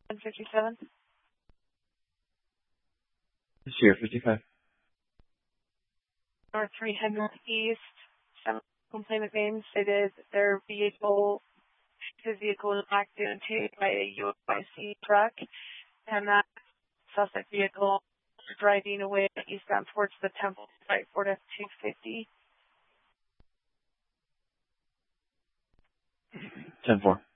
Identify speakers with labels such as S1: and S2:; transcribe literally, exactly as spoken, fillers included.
S1: fifty-seven.
S2: Sierra fifty-five.
S1: North three hundred East. Some complainant names stated their vehicle, his vehicle was knocked into by a U I C truck, and that suspect vehicle driving away eastbound towards the Temple site, Ford F two fifty.
S2: ten four.